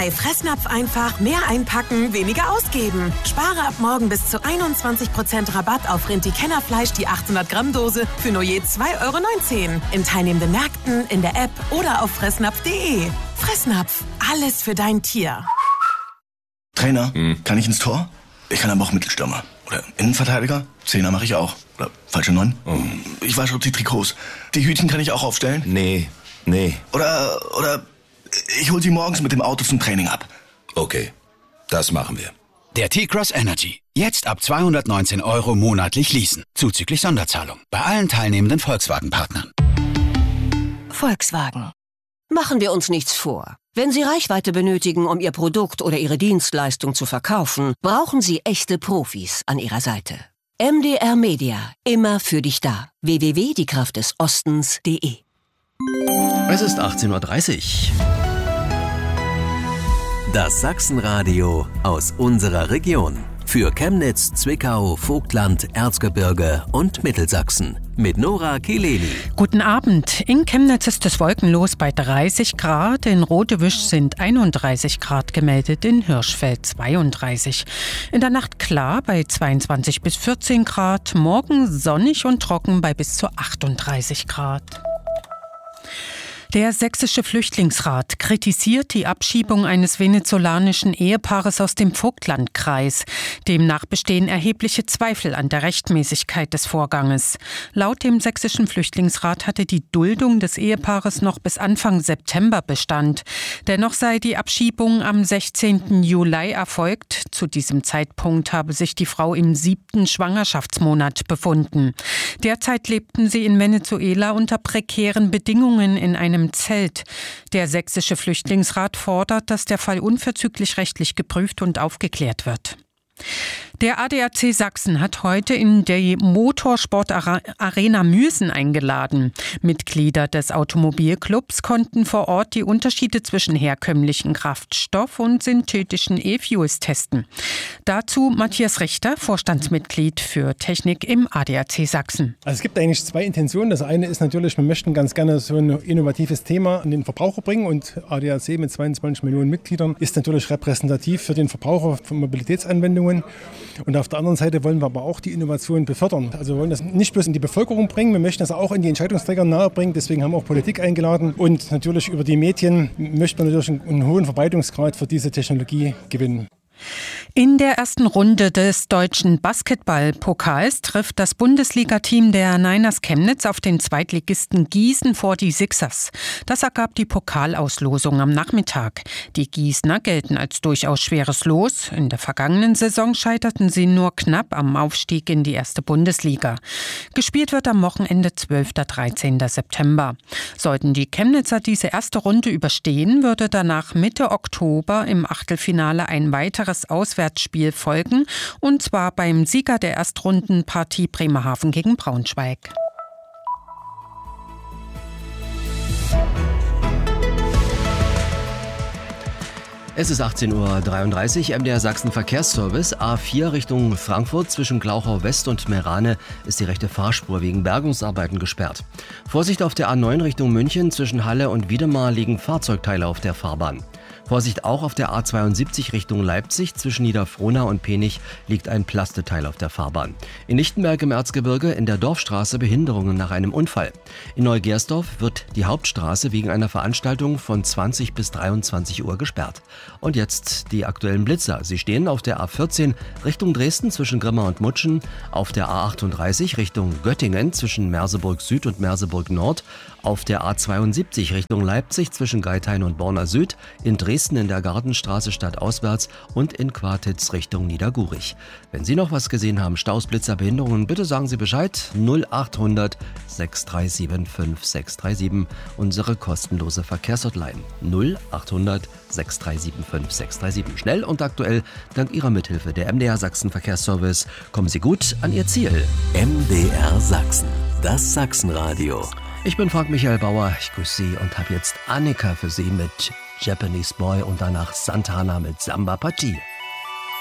Bei Fressnapf einfach mehr einpacken, weniger ausgeben. Spare ab morgen bis zu 21% Rabatt auf Rinti-Kennerfleisch die 800 Gramm Dose für nur je 2,19 € in teilnehmenden Märkten, in der App oder auf fressnapf.de. Fressnapf, alles für dein Tier. Trainer, kann ich ins Tor? Ich kann aber auch Mittelstürmer. Oder Innenverteidiger? Zehner mache ich auch. Oder falsche 9? Ich wasche die Trikots. Die Hütchen kann ich auch aufstellen? Nee. Oder ich hol sie morgens mit dem Auto zum Training ab. Okay, das machen wir. Der T-Cross Energy. Jetzt ab 219 € monatlich leasen. Zuzüglich Sonderzahlung. Bei allen teilnehmenden Volkswagen-Partnern. Volkswagen. Machen wir uns nichts vor. Wenn Sie Reichweite benötigen, um Ihr Produkt oder Ihre Dienstleistung zu verkaufen, brauchen Sie echte Profis an Ihrer Seite. MDR Media. Immer für dich da. www.diekraftdesostens.de. Es ist 18:30 Uhr. Das Sachsenradio aus unserer Region. Für Chemnitz, Zwickau, Vogtland, Erzgebirge und Mittelsachsen. Mit Nora Kileni. Guten Abend. In Chemnitz ist es wolkenlos bei 30 Grad. In Rodewisch sind 31 Grad gemeldet, in Hirschfeld 32. In der Nacht klar bei 22 bis 14 Grad. Morgen sonnig und trocken bei bis zu 38 Grad. Der Sächsische Flüchtlingsrat kritisiert die Abschiebung eines venezolanischen Ehepaares aus dem Vogtlandkreis. Demnach bestehen erhebliche Zweifel an der Rechtmäßigkeit des Vorganges. Laut dem Sächsischen Flüchtlingsrat hatte die Duldung des Ehepaares noch bis Anfang September Bestand. Dennoch sei die Abschiebung am 16. Juli erfolgt. Zu diesem Zeitpunkt habe sich die Frau im 7. Schwangerschaftsmonat befunden. Derzeit lebten sie in Venezuela unter prekären Bedingungen in einem Zelt. Der Sächsische Flüchtlingsrat fordert, dass der Fall unverzüglich rechtlich geprüft und aufgeklärt wird. Der ADAC Sachsen hat heute in die Motorsportarena Müsen eingeladen. Mitglieder des Automobilclubs konnten vor Ort die Unterschiede zwischen herkömmlichen Kraftstoff und synthetischen E-Fuels testen. Dazu Matthias Richter, Vorstandsmitglied für Technik im ADAC Sachsen. Also es gibt eigentlich zwei Intentionen. Das eine ist natürlich, wir möchten ganz gerne so ein innovatives Thema an den Verbraucher bringen, und ADAC mit 22 Millionen Mitgliedern ist natürlich repräsentativ für den Verbraucher von Mobilitätsanwendungen. Und auf der anderen Seite wollen wir aber auch die Innovation befördern. Also wir wollen das nicht bloß in die Bevölkerung bringen, wir möchten das auch in die Entscheidungsträger nahebringen. Deswegen haben wir auch Politik eingeladen. Und natürlich über die Medien möchte man natürlich einen hohen Verbreitungsgrad für diese Technologie gewinnen. In der ersten Runde des deutschen Basketballpokals trifft das Bundesliga-Team der Niners Chemnitz auf den Zweitligisten Gießen vor die Sixers. Das ergab die Pokalauslosung am Nachmittag. Die Gießener gelten als durchaus schweres Los. In der vergangenen Saison scheiterten sie nur knapp am Aufstieg in die erste Bundesliga. Gespielt wird am Wochenende 12. 13. September. Sollten die Chemnitzer diese erste Runde überstehen, würde danach Mitte Oktober im Achtelfinale ein weiteres Auswärtsspiel folgen, und zwar beim Sieger der Erstrundenpartie Bremerhaven gegen Braunschweig. Es ist 18:33 Uhr, MDR Sachsen Verkehrsservice. A4 Richtung Frankfurt zwischen Glauchau West und Meerane ist die rechte Fahrspur wegen Bergungsarbeiten gesperrt. Vorsicht auf der A9 Richtung München zwischen Halle und Wiedemar liegen Fahrzeugteile auf der Fahrbahn. Vorsicht auch auf der A72 Richtung Leipzig. Zwischen Niederfrohnau und Penich liegt ein Plasteteil auf der Fahrbahn. In Lichtenberg im Erzgebirge in der Dorfstraße Behinderungen nach einem Unfall. In Neugersdorf wird die Hauptstraße wegen einer Veranstaltung von 20 bis 23 Uhr gesperrt. Und jetzt die aktuellen Blitzer. Sie stehen auf der A14 Richtung Dresden zwischen Grimma und Mutschen, auf der A38 Richtung Göttingen zwischen Merseburg Süd und Merseburg Nord, auf der A72 Richtung Leipzig zwischen Geithain und Borna Süd, in Dresden in der Gartenstraße stadtauswärts und in Quartitz Richtung Niedergurich. Wenn Sie noch was gesehen haben, Staus, Blitzer, Behinderungen, bitte sagen Sie Bescheid. 0800 637 5637, unsere kostenlose Verkehrshotline. 0800 637 5637. Schnell und aktuell dank Ihrer Mithilfe. Der MDR Sachsen Verkehrsservice. Kommen Sie gut an Ihr Ziel. MDR Sachsen, das Sachsenradio. Ich bin Frank Michael Bauer, ich grüße Sie und habe jetzt Annika für Sie mit Japanese Boy und danach Santana mit Samba Party.